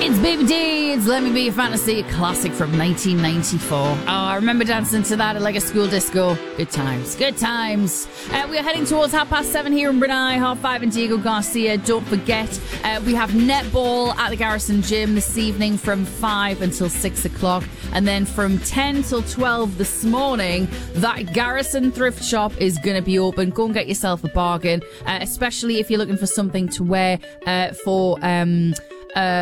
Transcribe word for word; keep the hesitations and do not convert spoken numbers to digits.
It's Baby D, it's Let Me Be Your Fantasy, a classic from nineteen ninety-four. Oh, I remember dancing to that at like a school disco. Good times, good times. Uh, we are heading towards half past seven here in Brunei, half five in Diego Garcia. Don't forget, uh, we have netball at the Garrison Gym this evening from five until six o'clock. And then from ten till twelve this morning, that Garrison thrift shop is going to be open. Go and get yourself a bargain, uh, especially if you're looking for something to wear uh, for... Um, uh,